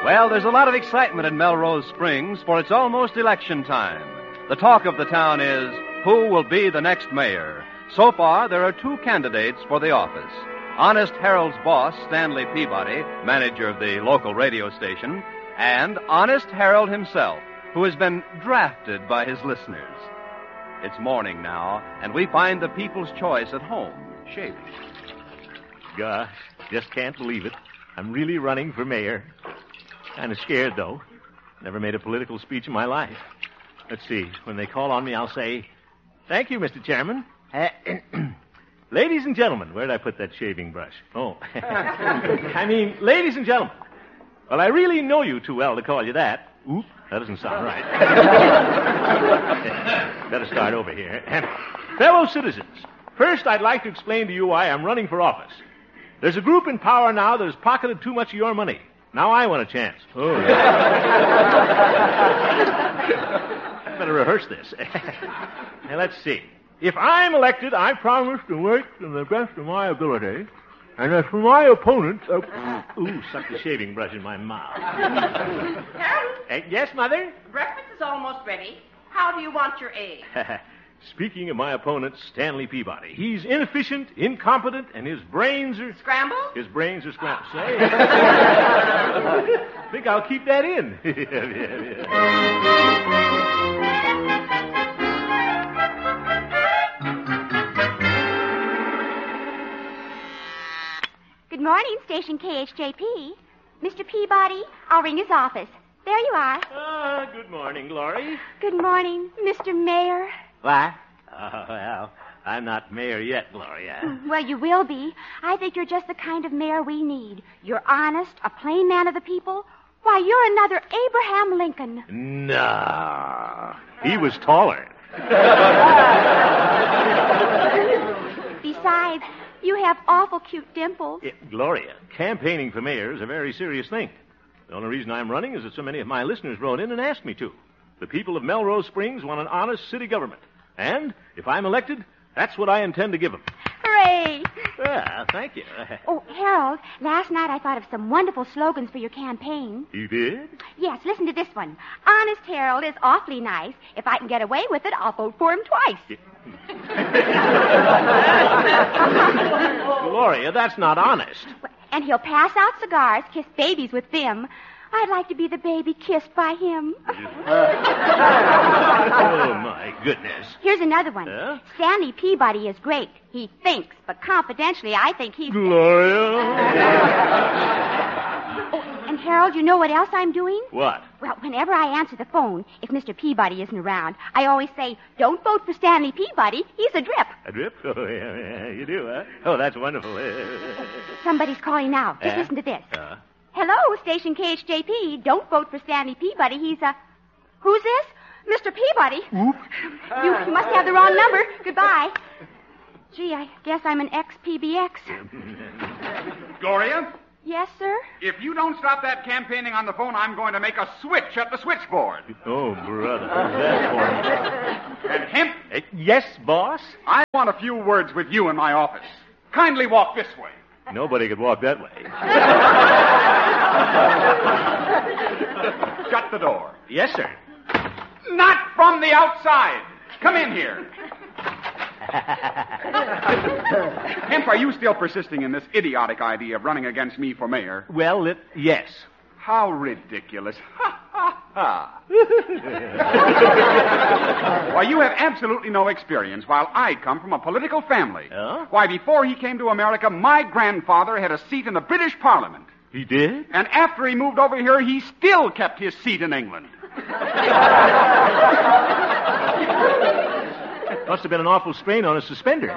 Well, there's a lot of excitement in Melrose Springs, for it's almost election time. The talk of the town is, who will be the next mayor? So far, there are two candidates for the office. Honest Harold's boss, Stanley Peabody, manager of the local radio station, and Honest Harold himself, who has been drafted by his listeners. It's morning now, and we find the people's choice at home, shaving. Gosh, just can't believe it. I'm really running for mayor. Kind of scared, though. Never made a political speech in my life. Let's see. When they call on me, I'll say, "Thank you, Mr. Chairman. Ladies and gentlemen," where did I put that shaving brush? Oh. Ladies and gentlemen. Well, I really know you too well to call you that. Oop, that doesn't sound right. Better start over here. Fellow citizens, first I'd like to explain to you why I'm running for office. There's a group in power now that has pocketed too much of your money. Now I want a chance. Oh, yeah. I better rehearse this. Now, let's see. If I'm elected, I promise to work to the best of my ability. And as for my opponents... suck the shaving brush in my mouth. Harold? Yes, Mother? Breakfast is almost ready. How do you want your eggs? Speaking of my opponent, Stanley Peabody, he's inefficient, incompetent, and his brains are... Scrambled? His brains are scrambled. Say. I think I'll keep that in. Good morning, Station KHJP. Mr. Peabody, I'll ring his office. There you are. Good morning, Glory. Good morning, Mr. Mayor. What? Oh, well, I'm not mayor yet, Gloria. Well, you will be. I think you're just the kind of mayor we need. You're honest, a plain man of the people. Why, you're another Abraham Lincoln. No. He was taller. Besides, you have awful cute dimples. Gloria, campaigning for mayor is a very serious thing. The only reason I'm running is that so many of my listeners wrote in and asked me to. The people of Melrose Springs want an honest city government. And if I'm elected, that's what I intend to give them. Hooray! Yeah, thank you. Oh, Harold, last night I thought of some wonderful slogans for your campaign. You did? Yes, listen to this one. Honest Harold is awfully nice. If I can get away with it, I'll vote for him twice. Gloria, that's not honest. And he'll pass out cigars, kiss babies with them. I'd like to be the baby kissed by him. Oh, my goodness. Here's another one. Stanley Peabody is great. He thinks, but confidentially, I think he's... Gloria. And Harold, you know what else I'm doing? What? Well, whenever I answer the phone, if Mr. Peabody isn't around, I always say, "Don't vote for Stanley Peabody. He's a drip." A drip? Oh, yeah, you do, huh? Oh, that's wonderful. Somebody's calling now. Just listen to this. Hello, Station KHJP. Don't vote for Stanley Peabody. He's a... Who's this? Mr. Peabody. Oop. You must have the wrong number. Goodbye. Gee, I guess I'm an ex-PBX. Gloria? Yes, sir? If you don't stop that campaigning on the phone, I'm going to make a switch at the switchboard. Oh, brother. That's And Hemp? Yes, boss? I want a few words with you in my office. Kindly walk this way. Nobody could walk that way. Shut the door. Yes, sir. Not from the outside. Come in here. Hemp, are you still persisting in this idiotic idea of running against me for mayor? Well, yes. How ridiculous. Ha, ha, ha. Why, you have absolutely no experience, while I come from a political family. Oh? Why, before he came to America, my grandfather had a seat in the British Parliament. He did? And after he moved over here, he still kept his seat in England. Must have been an awful strain on his suspenders.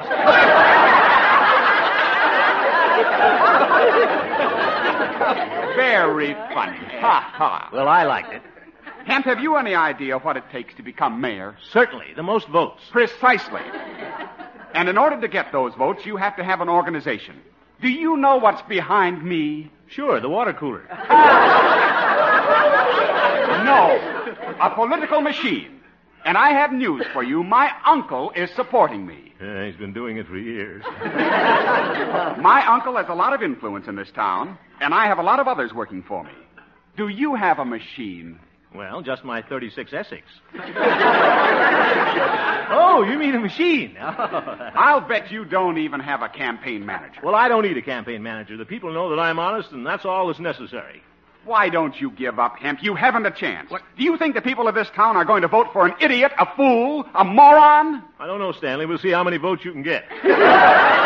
Very funny. Ha, ha. Well, I liked it. Hemp, have you any idea what it takes to become mayor? Certainly. The most votes. Precisely. And in order to get those votes, you have to have an organization. Do you know what's behind me? Sure, the water cooler. No, a political machine. And I have news for you. My uncle is supporting me. Yeah, he's been doing it for years. My uncle has a lot of influence in this town, and I have a lot of others working for me. Do you have a machine? Well, just my 36 Essex. Oh, you mean a machine? I'll bet you don't even have a campaign manager. Well, I don't need a campaign manager. The people know that I'm honest, and that's all that's necessary. Why don't you give up, Hemp? You haven't a chance. What? Do you think the people of this town are going to vote for an idiot, a fool, a moron? I don't know, Stanley. We'll see how many votes you can get.